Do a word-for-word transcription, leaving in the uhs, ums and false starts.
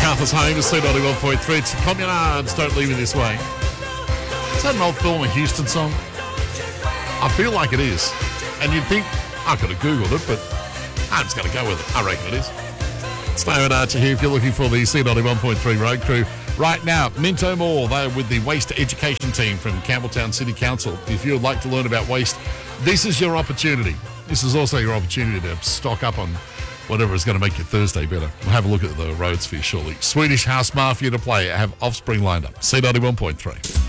MacArthur's Home to C ninety-one point three. It's Communards, Don't Leave Me This Way. Is that an old Thelma Houston song? I feel like it is. And you'd think, I could have Googled it, but I'm just going to go with it. I reckon it is. It's David Archer here if you're looking for the C ninety-one point three Road Crew. Right now, Minto Mall, they're with the Waste Education team from Campbelltown City Council. If you would like to learn about waste, this is your opportunity. This is also your opportunity to stock up on whatever is going to make your Thursday better. We'll have a look at the roads for you shortly. Swedish House Mafia to play. I have Offspring lined up. C ninety-one point three.